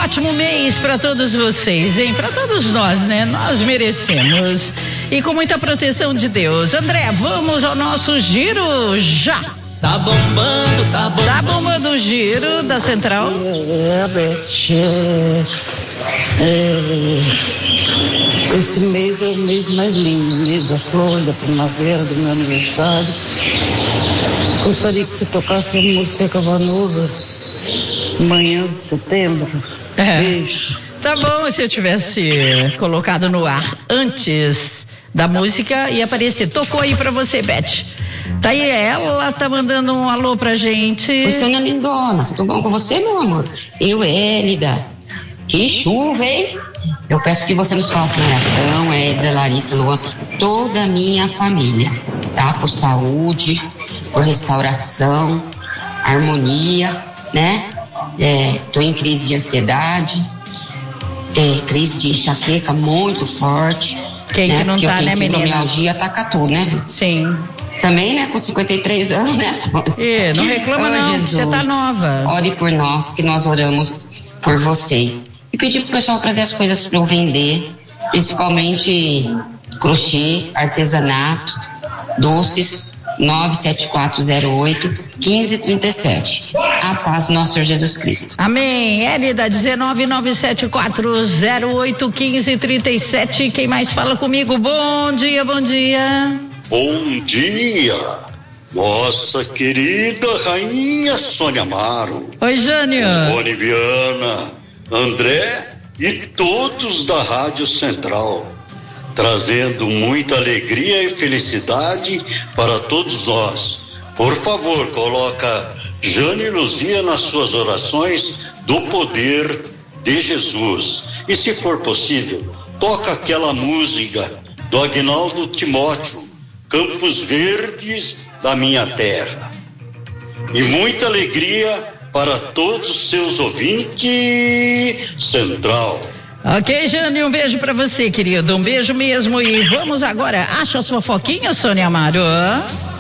ótimo mês para todos vocês, hein? Para todos nós, né? Nós merecemos. E com muita proteção de Deus. André, vamos ao nosso giro já. Tá bombando, tá bombando. Tá bombando o giro da Central. Esse mês é o mês mais lindo, o mês da flor, da primavera, do meu aniversário. Gostaria que você tocasse a música Cavanusa, manhã de setembro. Beijo. Tá bom, se eu tivesse colocado no ar antes da música ia aparecer. Tocou aí pra você, Beth. Tá aí, ela tá mandando um alô pra gente. Oi, Sônia lindona, tudo bom com você, meu amor? Eu, Hélida. Que chuva, hein? Eu peço que você nos coloque em oração, Hélida, Larissa, Luan, toda a minha família, tá? Por saúde, por restauração, harmonia, né? Tô em crise de ansiedade, crise de enxaqueca muito forte. Quem né? que não porque tá, eu tenho né, menina? fibromialgia, ataca tudo, né? Sim. Também, né, com 53 anos, né, Sônia? Não reclama não, Jesus, você tá nova. Ore por nós, que nós oramos por vocês. E pedir pro pessoal trazer as coisas para eu vender, principalmente crochê, artesanato, doces, 97408-1537. A paz do nosso Senhor Jesus Cristo. Amém. Hélida, 19974081537. Quem mais fala comigo? Bom dia, bom dia. Bom dia, nossa querida rainha Sônia Amaro. Oi, Jânio. Rony Viana, André e todos da Rádio Central, trazendo muita alegria e felicidade para todos nós. Por favor, coloca Jane Luzia nas suas orações do poder de Jesus. E se for possível, toca aquela música do Aguinaldo Timóteo, Campos Verdes da minha terra. E muita alegria para todos os seus ouvintes, Central. Ok, Jânio, um beijo pra você, querido. Um beijo mesmo. E vamos agora. Acha as fofoquinhas, Sônia Amaro?